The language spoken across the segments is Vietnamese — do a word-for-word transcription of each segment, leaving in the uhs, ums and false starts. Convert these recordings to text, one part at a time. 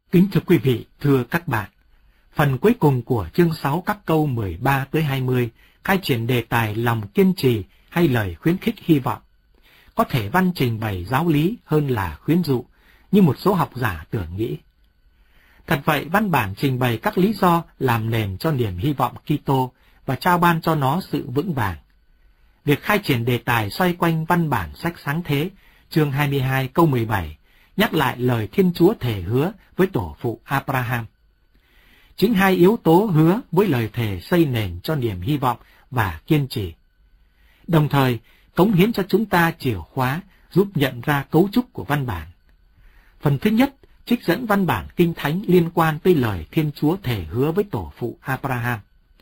Kính thưa quý vị, thưa các bạn, phần cuối cùng của chương sáu các câu mười ba tới hai mươi khai triển đề tài lòng kiên trì hay lời khuyến khích hy vọng. Có thể văn trình bày giáo lý hơn là khuyến dụ, như một số học giả tưởng nghĩ. Thật vậy, văn bản trình bày các lý do làm nền cho niềm hy vọng Kitô và trao ban cho nó sự vững vàng. Việc khai triển đề tài xoay quanh văn bản sách Sáng Thế, chương hai mươi hai câu mười bảy, nhắc lại lời Thiên Chúa thề hứa với tổ phụ Abraham. Chính hai yếu tố hứa với lời thề xây nền cho niềm hy vọng và kiên trì. Đồng thời, cống hiến cho chúng ta chìa khóa giúp nhận ra cấu trúc của văn bản. Phần thứ nhất, trích dẫn văn bản Kinh Thánh liên quan tới lời Thiên Chúa thề hứa với tổ phụ Abraham.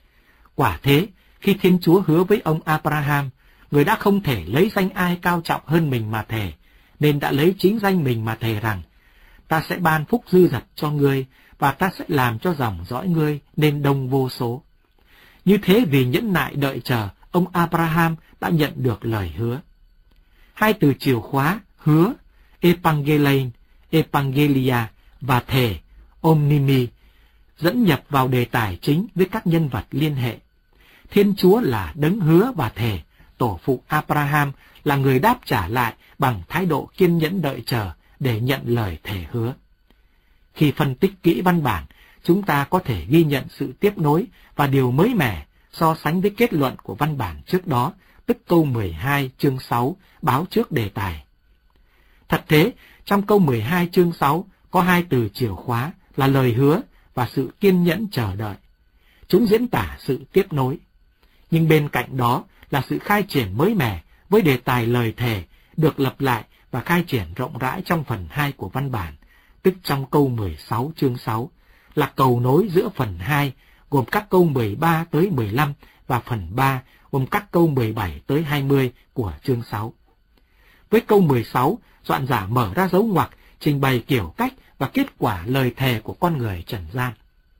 Quả thế, khi Thiên Chúa hứa với ông Abraham, người đã không thể lấy danh ai cao trọng hơn mình mà thề, nên đã lấy chính danh mình mà thề rằng, ta sẽ ban phúc dư dật cho ngươi, và ta sẽ làm cho dòng dõi ngươi nên đông vô số. Như thế vì nhẫn nại đợi chờ, ông Abraham đã nhận được lời hứa. Hai từ chìa khóa, hứa, Evangelion, Evangelia và thề, omnimi, dẫn nhập vào đề tài chính với các nhân vật liên hệ. Thiên Chúa là đấng hứa và thề, tổ phụ Abraham là người đáp trả lại bằng thái độ kiên nhẫn đợi chờ để nhận lời thề hứa. Khi phân tích kỹ văn bản, chúng ta có thể ghi nhận sự tiếp nối và điều mới mẻ so sánh với kết luận của văn bản trước đó, tức câu mười hai chương sáu, báo trước đề tài. Thật thế, trong câu mười hai chương sáu có hai từ chìa khóa là lời hứa và sự kiên nhẫn chờ đợi. Chúng diễn tả sự tiếp nối. Nhưng bên cạnh đó là sự khai triển mới mẻ với đề tài lời thề được lặp lại và khai triển rộng rãi trong phần hai của văn bản, tức trong câu mười sáu chương sáu, là cầu nối giữa phần hai gồm các câu mười ba tới mười lăm và phần ba gồm các câu mười bảy tới hai mươi của chương sáu. Với câu mười sáu, soạn giả mở ra dấu ngoặc trình bày kiểu cách và kết quả lời thề của con người trần gian.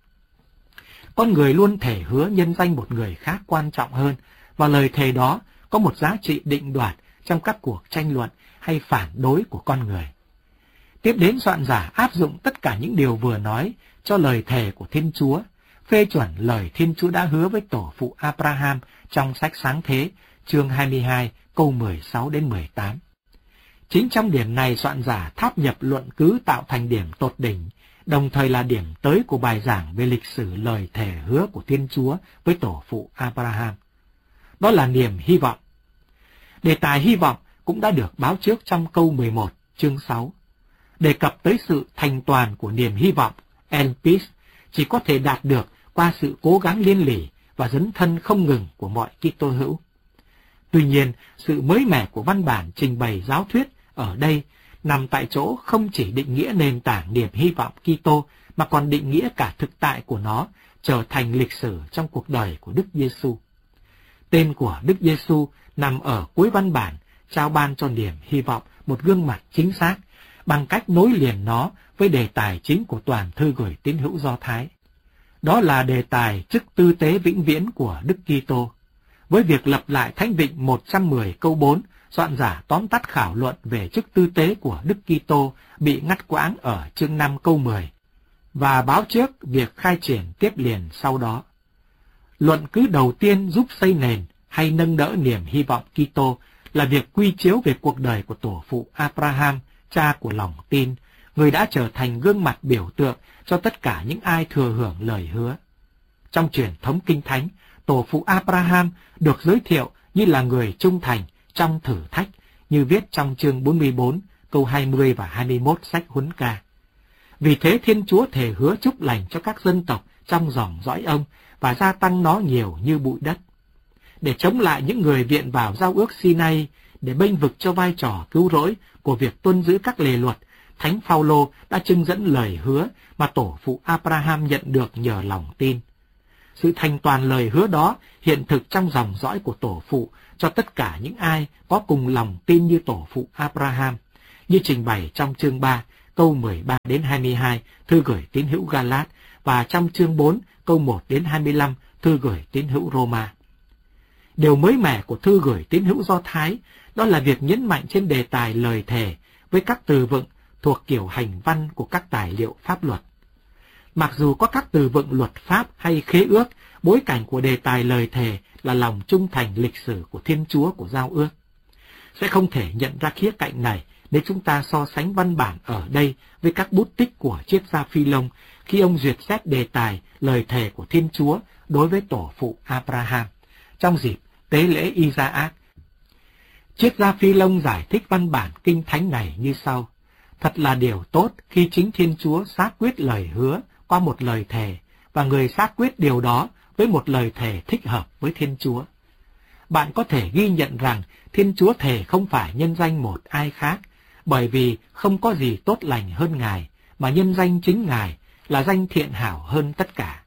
Con người luôn thể hứa nhân danh một người khác quan trọng hơn, và lời thề đó có một giá trị định đoạt trong các cuộc tranh luận hay phản đối của con người. Tiếp đến, soạn giả áp dụng tất cả những điều vừa nói cho lời thề của Thiên Chúa, phê chuẩn lời Thiên Chúa đã hứa với tổ phụ Abraham trong sách Sáng Thế, chương hai mươi hai, câu mười sáu đến mười tám. Chính trong điểm này, soạn giả tháp nhập luận cứ tạo thành điểm tột đỉnh, đồng thời là điểm tới của bài giảng về lịch sử lời thề hứa của Thiên Chúa với tổ phụ Abraham. Đó là niềm hy vọng. Đề tài hy vọng cũng đã được báo trước trong câu mười một, chương sáu. Đề cập tới sự thành toàn của niềm hy vọng, elpis, chỉ có thể đạt được qua sự cố gắng liên lỉ và dấn thân không ngừng của mọi Kitô hữu. Tuy nhiên, sự mới mẻ của văn bản trình bày giáo thuyết ở đây nằm tại chỗ không chỉ định nghĩa nền tảng niềm hy vọng Kitô, mà còn định nghĩa cả thực tại của nó trở thành lịch sử trong cuộc đời của Đức Giêsu. Tên của Đức Giêsu nằm ở cuối văn bản, trao ban cho niềm hy vọng một gương mặt chính xác, bằng cách nối liền nó với đề tài chính của toàn thư gửi tín hữu Do Thái. Đó là đề tài chức tư tế vĩnh viễn của Đức Kitô. Với việc lập lại Thánh Vịnh một trăm mười câu bốn, soạn giả tóm tắt khảo luận về chức tư tế của Đức Kitô bị ngắt quãng ở chương năm câu mười, và báo trước việc khai triển tiếp liền sau đó. Luận cứ đầu tiên giúp xây nền hay nâng đỡ niềm hy vọng Kitô là việc quy chiếu về cuộc đời của tổ phụ Abraham, cha của lòng tin, người đã trở thành gương mặt biểu tượng cho tất cả những ai thừa hưởng lời hứa. Trong truyền thống Kinh Thánh, tổ phụ Abraham được giới thiệu như là người trung thành trong thử thách, như viết trong chương bốn mươi bốn, câu hai mươi và hai mươi mốt sách Huấn Ca. Vì thế Thiên Chúa thề hứa chúc lành cho các dân tộc trong dòng dõi ông và gia tăng nó nhiều như bụi đất. Để chống lại những người viện vào giao ước Sinai, để bênh vực cho vai trò cứu rỗi của việc tuân giữ các lề luật, Thánh Phaolô đã trưng dẫn lời hứa mà tổ phụ Abraham nhận được nhờ lòng tin. Sự thành toàn lời hứa đó hiện thực trong dòng dõi của tổ phụ cho tất cả những ai có cùng lòng tin như tổ phụ Abraham, như trình bày trong chương ba, câu mười ba đến hai mươi hai, thư gửi tín hữu Galat, và trong chương bốn, câu một đến hai mươi lăm, thư gửi tín hữu Roma. Điều mới mẻ của thư gửi tín hữu Do Thái đó là việc nhấn mạnh trên đề tài lời thề với các từ vựng thuộc kiểu hành văn của các tài liệu pháp luật. Mặc dù có các từ vựng luật pháp hay khế ước, bối cảnh của đề tài lời thề là lòng trung thành lịch sử của Thiên Chúa của giao ước. Sẽ không thể nhận ra khía cạnh này nếu chúng ta so sánh văn bản ở đây với các bút tích của triết gia Phi-lông khi ông duyệt xét đề tài lời thề của Thiên Chúa đối với tổ phụ Abraham trong dịp tế lễ Isaac. Triết gia Phi-lông giải thích văn bản kinh thánh này như sau: thật là điều tốt khi chính Thiên Chúa xác quyết lời hứa qua một lời thề, và người xác quyết điều đó với một lời thề thích hợp với Thiên Chúa. Bạn có thể ghi nhận rằng Thiên Chúa thề không phải nhân danh một ai khác, bởi vì không có gì tốt lành hơn Ngài, mà nhân danh chính Ngài là danh thiện hảo hơn tất cả.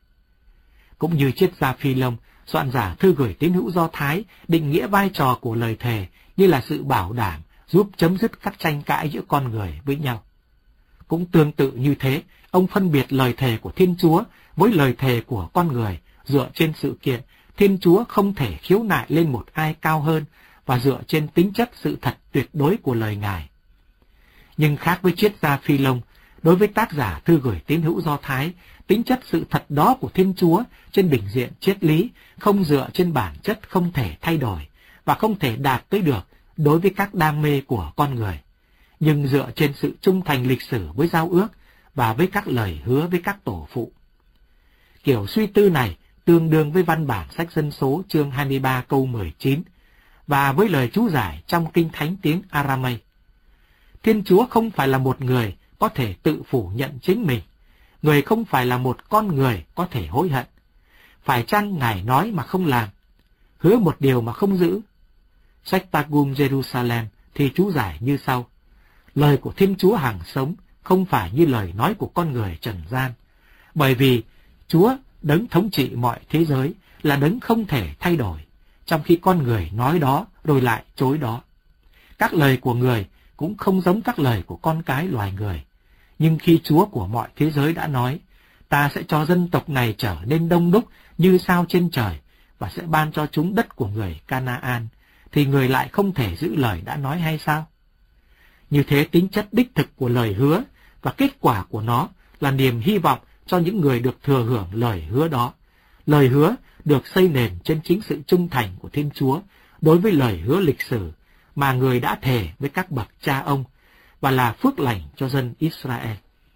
Cũng như triết gia Phi-lông, soạn giả thư gửi tín hữu Do Thái định nghĩa vai trò của lời thề như là sự bảo đảm giúp chấm dứt các tranh cãi giữa con người với nhau. Cũng tương tự như thế, ông phân biệt lời thề của Thiên Chúa với lời thề của con người dựa trên sự kiện Thiên Chúa không thể khiếu nại lên một ai cao hơn và dựa trên tính chất sự thật tuyệt đối của lời Ngài. Nhưng khác với triết gia Phi-lông, đối với tác giả thư gửi tín hữu Do Thái, tính chất sự thật đó của Thiên Chúa trên bình diện triết lý không dựa trên bản chất không thể thay đổi và không thể đạt tới được đối với các đam mê của con người, nhưng dựa trên sự trung thành lịch sử với giao ước và với các lời hứa với các tổ phụ. Kiểu suy tư này tương đương với văn bản sách Dân số chương hai mươi ba câu mười chín và với lời chú giải trong Kinh Thánh tiếng Aramay. Thiên Chúa không phải là một người có thể tự phủ nhận chính mình, người không phải là một con người có thể hối hận. Phải chăng Ngài nói mà không làm, hứa một điều mà không giữ? Sách Targum Jerusalem thì chú giải như sau: lời của Thiên Chúa hằng sống không phải như lời nói của con người trần gian, bởi vì Chúa đấng thống trị mọi thế giới là đấng không thể thay đổi, trong khi con người nói đó rồi lại chối đó. Các lời của người cũng không giống các lời của con cái loài người, nhưng khi Chúa của mọi thế giới đã nói, ta sẽ cho dân tộc này trở nên đông đúc như sao trên trời và sẽ ban cho chúng đất của người Canaan, thì người lại không thể giữ lời đã nói hay sao? Như thế tính chất đích thực của lời hứa và kết quả của nó là niềm hy vọng cho những người được thừa hưởng lời hứa đó. Lời hứa được xây nền trên chính sự trung thành của Thiên Chúa đối với lời hứa lịch sử mà người đã thề với các bậc cha ông và là phước lành cho dân Israel.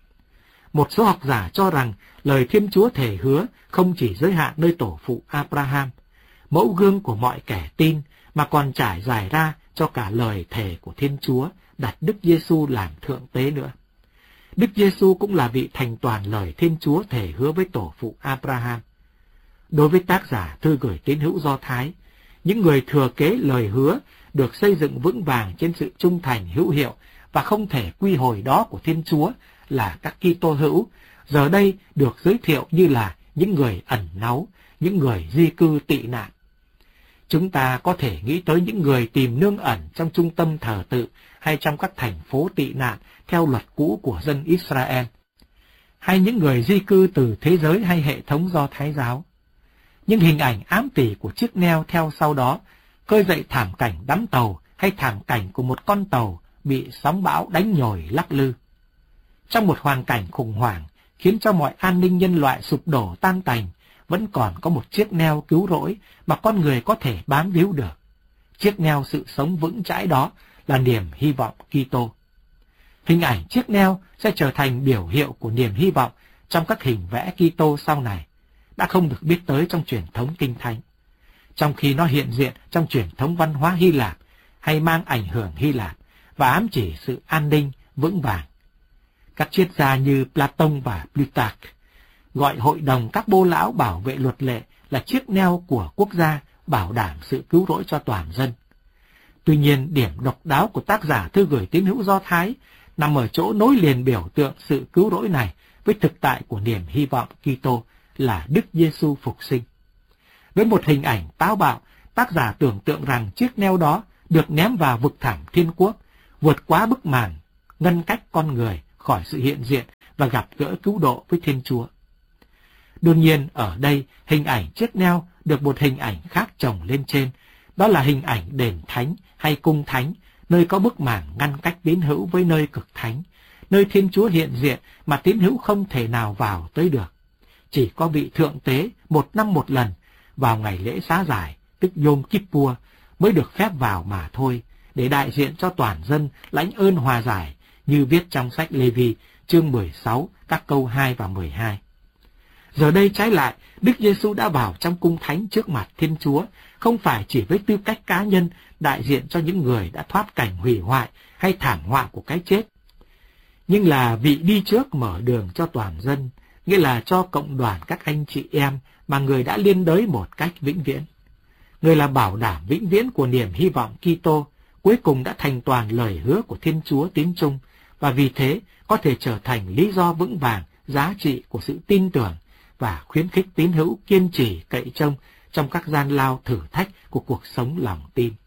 Một số học giả cho rằng lời Thiên Chúa thề hứa không chỉ giới hạn nơi tổ phụ Abraham, mẫu gương của mọi kẻ tin, mà còn trải dài ra cho cả lời thề của Thiên Chúa đặt Đức Giêsu làm thượng tế nữa. Đức Giêsu cũng là vị thành toàn lời Thiên Chúa thề hứa với tổ phụ Abraham. Đối với tác giả thư gửi tín hữu Do Thái, những người thừa kế lời hứa được xây dựng vững vàng trên sự trung thành hữu hiệu và không thể quy hồi đó của Thiên Chúa là các Kitô hữu, giờ đây được giới thiệu như là những người ẩn náu, những người di cư tị nạn. Chúng ta có thể nghĩ tới những người tìm nương ẩn trong trung tâm thờ tự hay trong các thành phố tị nạn theo luật cũ của dân Israel, hay những người di cư từ thế giới hay hệ thống Do Thái giáo. Nhưng hình ảnh ám tỉ của chiếc neo theo sau đó khơi dậy thảm cảnh đắm tàu hay thảm cảnh của một con tàu bị sóng bão đánh nhồi lắc lư. Trong một hoàn cảnh khủng hoảng khiến cho mọi an ninh nhân loại sụp đổ tan tành, vẫn còn có một chiếc neo cứu rỗi mà con người có thể bám víu được. Chiếc neo sự sống vững chãi đó là niềm hy vọng Kitô. Hình ảnh chiếc neo sẽ trở thành biểu hiệu của niềm hy vọng trong các hình vẽ Kitô sau này, đã không được biết tới trong truyền thống Kinh Thánh, trong khi nó hiện diện trong truyền thống văn hóa Hy Lạp hay mang ảnh hưởng Hy Lạp và ám chỉ sự an ninh vững vàng. Các triết gia như Platon và Plutarch gọi hội đồng các bô lão bảo vệ luật lệ là chiếc neo của quốc gia bảo đảm sự cứu rỗi cho toàn dân. Tuy nhiên, điểm độc đáo của tác giả thư gửi tín hữu Do Thái nằm ở chỗ nối liền biểu tượng sự cứu rỗi này với thực tại của niềm hy vọng Kitô là Đức Giêsu phục sinh. Với một hình ảnh táo bạo, tác giả tưởng tượng rằng chiếc neo đó được ném vào vực thẳm thiên quốc, vượt quá bức màn ngăn cách con người khỏi sự hiện diện và gặp gỡ cứu độ với Thiên Chúa. Đương nhiên, ở đây, hình ảnh chiếc neo được một hình ảnh khác chồng lên trên, đó là hình ảnh đền thánh hay cung thánh, nơi có bức màn ngăn cách tín hữu với nơi cực thánh, nơi Thiên Chúa hiện diện mà tín hữu không thể nào vào tới được. Chỉ có vị thượng tế một năm một lần, vào ngày lễ xá giải, tức Yom Kippur, mới được phép vào mà thôi, để đại diện cho toàn dân lãnh ơn hòa giải, như viết trong sách Lê-vi, chương mười sáu, các câu hai và mười hai. Giờ đây trái lại, Đức Giêsu đã vào trong cung thánh trước mặt Thiên Chúa, không phải chỉ với tư cách cá nhân đại diện cho những người đã thoát cảnh hủy hoại hay thảm họa của cái chết, nhưng là vị đi trước mở đường cho toàn dân, nghĩa là cho cộng đoàn các anh chị em mà người đã liên đới một cách vĩnh viễn. Người là bảo đảm vĩnh viễn của niềm hy vọng Kitô, cuối cùng đã thành toàn lời hứa của Thiên Chúa tín trung, và vì thế có thể trở thành lý do vững vàng, giá trị của sự tin tưởng và khuyến khích tín hữu kiên trì cậy trông trong các gian lao thử thách của cuộc sống lòng tin.